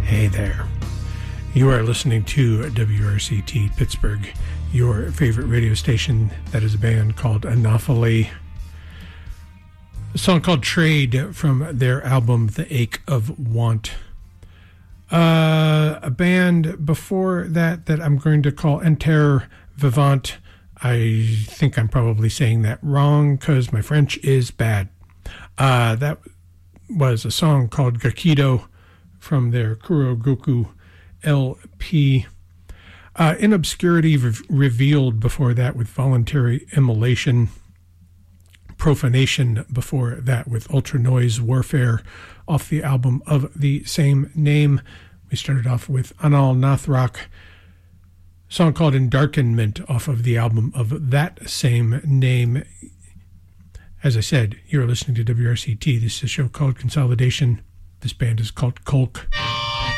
Hey there. You are listening to WRCT Pittsburgh, your favorite radio station. That is a band called Anopheles. A song called Trade from their album The Ache of Want. A band before that I'm going to call Enter Vivant. I think I'm probably saying that wrong because my French is bad. That was a song called Gakido from their Kurogoku LP. In Obscurity revealed before that with Voluntary Immolation. Profanation before that with Ultra Noise Warfare off the album of the same name. We started off with Anal Nathrak, song called Endarkenment off of the album of that same name. As I said, you're listening to WRCT. This is a show called Consolidation. This band is called Kolk.